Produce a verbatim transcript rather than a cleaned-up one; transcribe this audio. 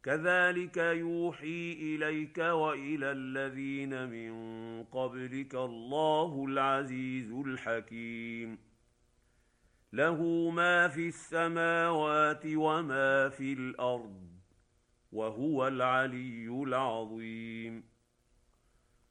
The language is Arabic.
كذلك يوحي اليك والى الذين من قبلك الله العزيز الحكيم. له ما في السماوات وما في الارض وهو العلي العظيم.